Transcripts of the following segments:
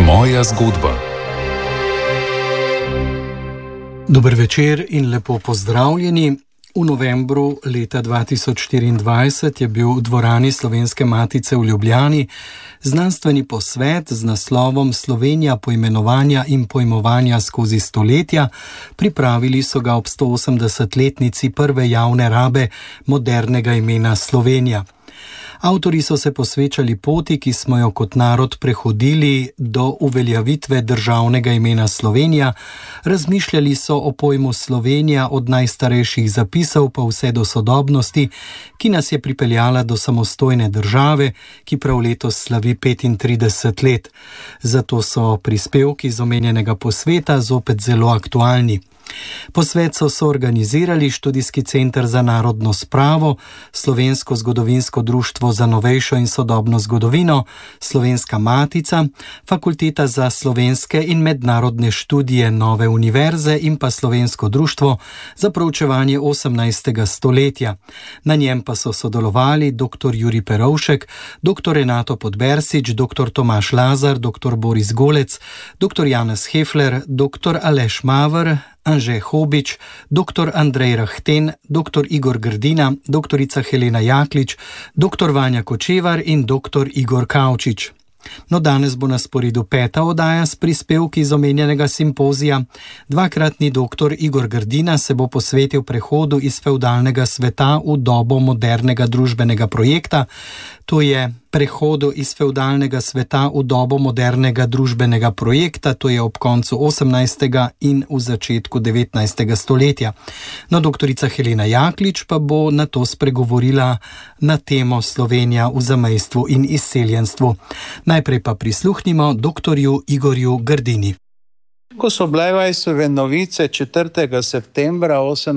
Moja zgodba. Dober večer in lepo pozdravljeni. V novembru leta 2024 je bil v dvorani Slovenske matice v Ljubljani znanstveni posvet z naslovom Slovenija poimenovanja in pojmovanja skozi stoletja. Pripravili so ga ob 180-letnici prve javne rabe modernega imena Slovenija. Avtorji so se posvečali poti, ki smo jo kot narod prehodili do uveljavitve državnega imena Slovenija, razmišljali so o pojmu Slovenija od najstarejših zapisov pa vse do sodobnosti, ki nas je pripeljala do samostojne države, ki prav letos slavi 35 let. Zato so prispevki iz omenjenega posveta zopet zelo aktualni. Posvet so soorganizirali Študijski center za narodno spravo, Slovensko zgodovinsko društvo za novejšo in sodobno zgodovino, Slovenska matica, Fakulteta za slovenske in mednarodne študije Nove univerze in pa Slovensko društvo za proučevanje 18. stoletja. Na njem pa so sodelovali dr. Jurij Perovšek, dr. Renato Podbersič, dr. Tomaž Lazar, dr. Boris Golec, dr. Janez Hefler, dr. Aleš Maver, Anže Hobič, dr. Andrej Rahten, dr. Igor Grdina, dr. Helena Jaklič, dr. Vanja Kočevar in dr. Igor Kavčič. No, danes bo na sporedu 5. oddaja s prispevki iz omenjenega simpozija. Dvakratni dr. Igor Grdina se bo posvetil prehodu iz fevdalnega sveta v dobo modernega družbenega projekta, to je prehodu iz fevdalnega sveta v dobo modernega družbenega projekta, to je ob koncu 18. in v začetku 19. stoletja. No, doktorica Helena Jaklič pa bo na to spregovorila na temo Slovenija v zamejstvu in izseljenstvu. Najprej pa prisluhnimo doktorju Igorju Grdini. Ko so bile Vajsove novice 4. septembra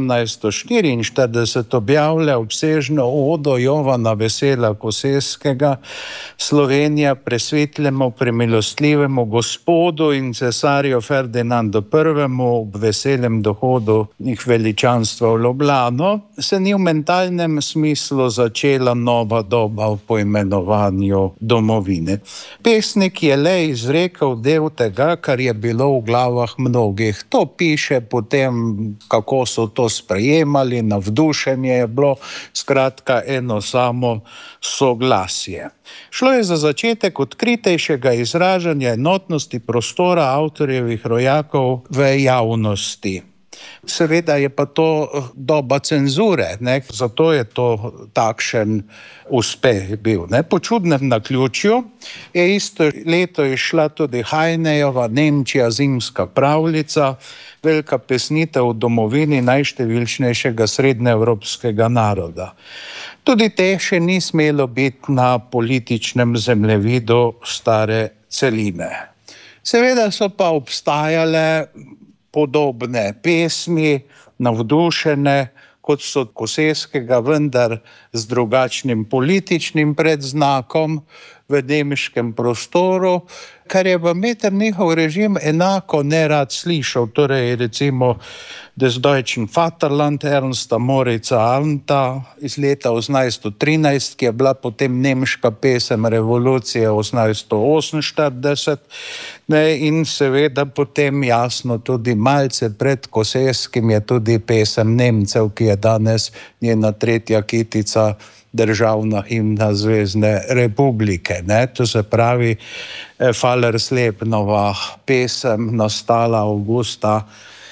1844 objavile obsežno odo Jovana Vesela Koseskega Slovenija presvetljemu premilostlivemu gospodu in cesarju Ferdinandu I. ob veselem dohodu njih veličanstva v Ljubljano, se ni v mentalnem smislu začela nova doba v poimenovanju domovine. Pesnik je le izrekel del tega, kar je bilo v glavah mnogih. To piše potem, kako so to sprejemali, navdušenje je bilo, skratka eno samo soglasje. Šlo je za začetek odkritejšega izražanja enotnosti prostora avtorjevih rojakov v javnosti. Seveda je pa to doba cenzure, zato je to takšen uspeh bil. Po čudnem naključju je isto leto izšla tudi Heinejeva Nemčija zimska pravljica, velika pesnitev v domovini najštevilčnejšega srednjeevropskega naroda. Tudi te še ni smelo biti na političnem zemljevidu stare celine. Seveda so pa obstajale podobne pesmi, navdušene, kot so Koseskega, vendar z drugačnim političnim predznakom v nemškem prostoru, kar je v Metternichov režim enako nerad slišal, torej recimo Des Deutschen Vaterland Ernsta Moritza Arndta iz leta 1813, ki je bila potem nemška pesem revolucije 1848, in seveda potem jasno tudi malce pred Koseskim je tudi pesem Nemcev, ki je danes njena tretja kitica, državna himna Zvezne republike. To se pravi Fallerslebnova pesem nastala avgusta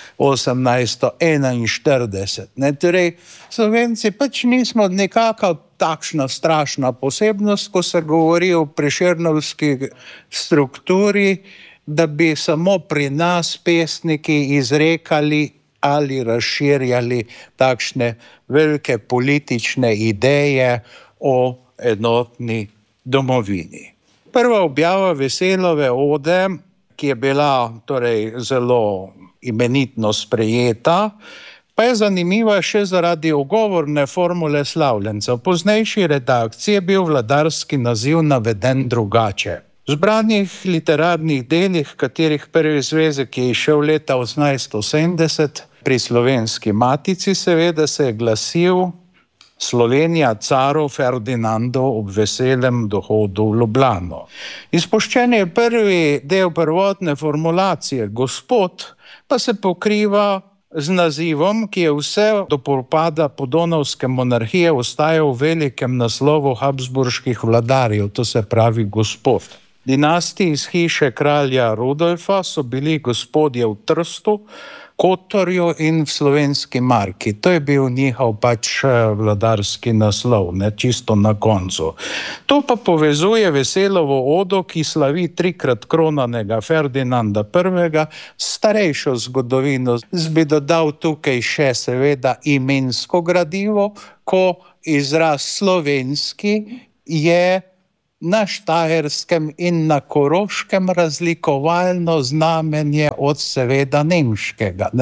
1841. Torej, Slovenci pač nismo nekako takšna strašna posebnost, ko se govori o prešernovski strukturi, da bi samo pri nas pesniki izrekali ali razširjali takšne velike politične ideje o enotni domovini. Prva objava Veselove ode, ki je bila torej zelo imenitno sprejeta, pa je zanimiva še zaradi ugovorne formule slavljencev. V poznejši redakciji je bil vladarski naziv naveden drugače. V zbranih literarnih delih, katerih prvi zvezek je izšel leta 1870, pri Slovenski matici seveda se je glasil Slovenija caru Ferdinandu ob veselem dohodu v Ljubljano. Izpuščen je prvi del prvotne formulacije, gospod, pa se pokriva z nazivom, ki je vse do propada Podonavske monarhije ostajal v velikem naslovu habsburških vladarjev, to se pravi gospod. Dinastiji iz hiše kralja Rudolfa so bili gospodje v Trstu, Kotorju in v Slovenski marki. To je bil njihov vladarski naslov, čisto na koncu. To pa povezuje Veselovo odo, ki slavi trikrat kronanega Ferdinanda I. starejšo zgodovino. Bi dodal tukaj še seveda imensko gradivo, ko izraz slovenski je na Štajerskem in na Koroškem razlikovalno znamenje od seveda nemškega.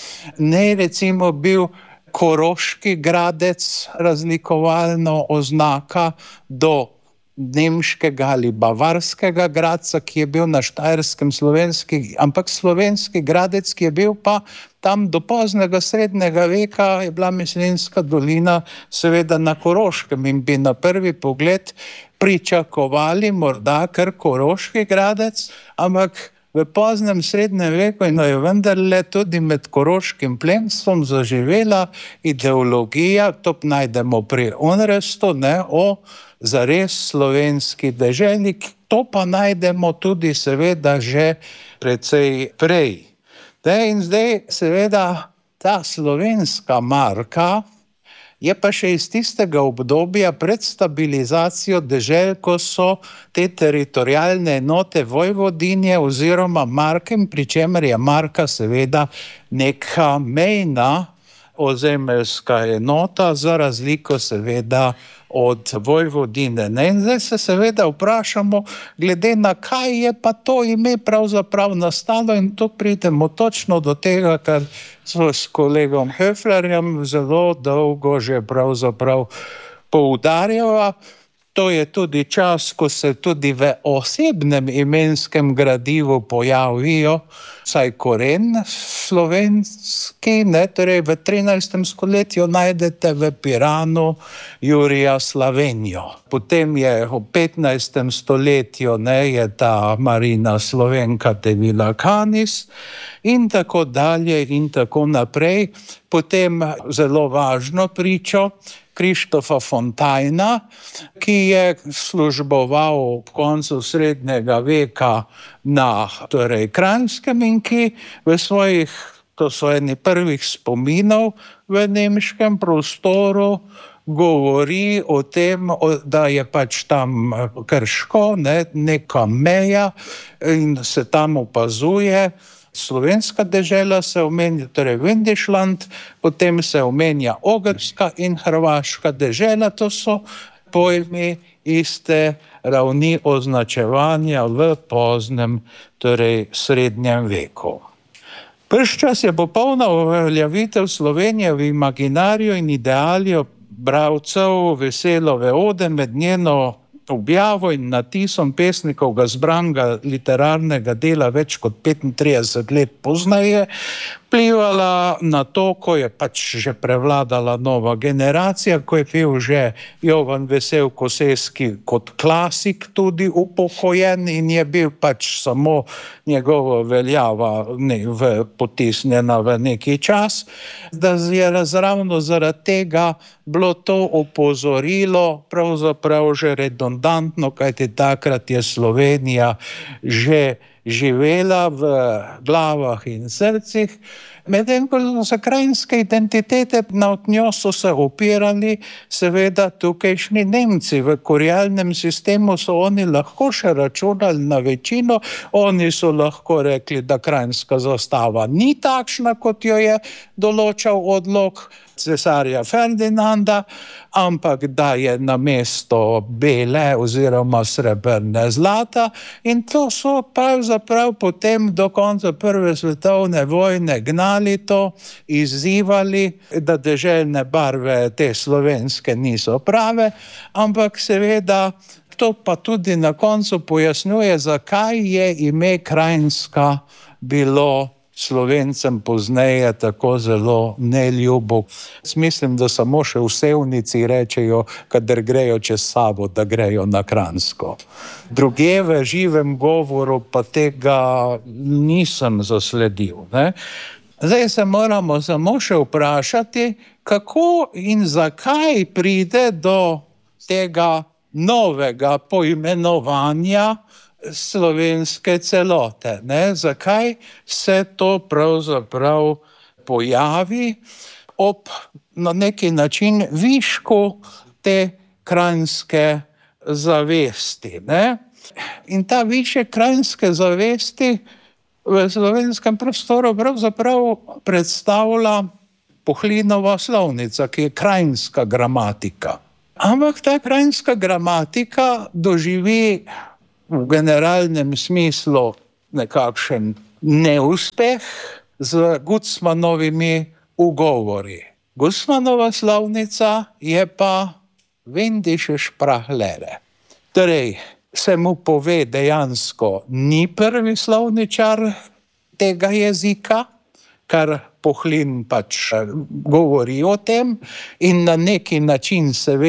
Ne recimo bil koroški gradec razlikovalno oznaka do nemškega ali bavarskega gradca, ki je bil na Štajerskem slovenski, ampak slovenski gradec, ki je bil pa tam do poznega srednjega veka, je bila Mislinjska dolina seveda na Koroškem in bi na prvi pogled pričakovali morda kar koroški gradec, ampak v poznem srednjem veku je vendarle tudi med koroškim plemstvom zaživela ideologija, to najdemo pri Unrestu, o zares slovenski deželi, to pa najdemo tudi seveda že precej prej. In zdaj seveda ta slovenska marka je pa še iz tistega obdobja pred stabilizacijo dežel, ko so te teritorialne enote vojvodinje oziroma marke, pri čemer je marka seveda neka mejna ozemeljska enota, za razliko seveda od vojvodine. In zdaj se seveda vprašamo, glede na kaj je pa to ime pravzaprav nastalo, in tu pridemo točno do tega, kar so s kolegom Höflerjem zelo dolgo že pravzaprav poudarjava. To je tudi čas, ko se tudi v osebnem imenskem gradivu pojavijo vsaj koren slovenski, torej v 13. stoletju najdete v Piranu Jurija Slavenijo. Potem je v 15. stoletju je ta Marina Slovenka de Villacanis in tako dalje in tako naprej. Potem zelo važno pričo Krištofa Fontajna, ki je služboval ob koncu srednjega veka na Kranjskem in ki v svojih, to so eni prvih spominov v nemškem prostoru, govori o tem, da je tam Krško, neka meja in se tam opazuje. Slovenska dežela se omenja, torej Windischland, potem se omenja Ogrska in Hrvaška dežela, to so pojmi iste ravni označevanja v poznem, torej srednjem veku. Prvi čas je popolna uveljavitev Slovenije v imaginariju in idealiju bralcev Veselove ode, med njeno objavo in natisom pesnikovega zbranega literarnega dela več kot 35 let pozneje vplivala na to, ko je že prevladala nova generacija, ko je bil že Jovan Vesel Kosesky kot klasik tudi upokojen in je bil samo njegova veljava potisnjena v neki čas, da je ravno zaradi tega bilo to opozorilo pravzaprav že redundantno, kajti takrat je Slovenija že živela v glavah in srcih, medtem ko so krajinske identitete nad njo so se opirali seveda tukajšnji Nemci. V kurialnem sistemu so oni lahko še računali na večino, oni so lahko rekli, da krajinska zastava ni takšna, kot jo je določal odlok cesarja Ferdinanda, ampak da je namesto bele oziroma srebrne zlata, in to so pravzaprav potem do konca prve svetovne vojne gnali to, izzivali, da deželne barve te slovenske niso prave, ampak seveda to pa tudi na koncu pojasnjuje, zakaj je ime Krajinska bilo Slovencem pozneje tako zelo neljubo. Mislim, da samo še v Sevnici rečejo, kadar grejo čez Savo, da grejo na Kranjsko. Druge v živem govoru pa tega nisem zasledil, ne. Zdaj se moramo samo še vprašati, kako in zakaj pride do tega novega poimenovanja slovenske celote, ne? Zakaj se to pravzaprav pojavi ob na neki način višku te kranjske zavesti, ne? In ta višek kranjske zavesti v slovenskem prostoru pravzaprav predstavlja Pohlinova slovnica, ki je kranjska gramatika. Ampak ta kranjska gramatika doživi v generalnem smislu nekakšen neuspeh z Gutzmannovimi ugovori. Gutzmannova slovnica je pa Wendische Sprachlehre. Torej, se mu pove dejansko ni prvi slovničar tega jezika, kar Pohlin pač govori o tem in na neki način seveda